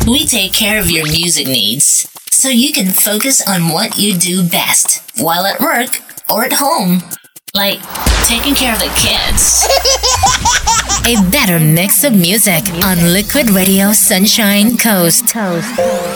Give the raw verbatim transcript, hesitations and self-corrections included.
We take care of your music needs so you can focus on what you do best while at work or at home, like taking care of the kids. A better mix of music on Liquid Radio Sunshine Coast.